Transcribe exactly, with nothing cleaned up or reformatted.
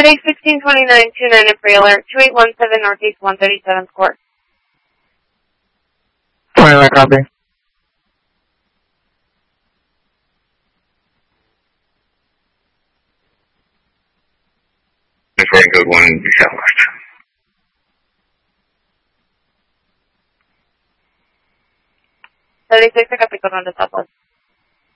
FedEx sixteen twenty-nine twenty-nine in Frailer, two eight one seven Northeast one thirty-seventh Court. twenty-nine copy. Very good one, Southwest. thirty-six, Capitol on the Southwest.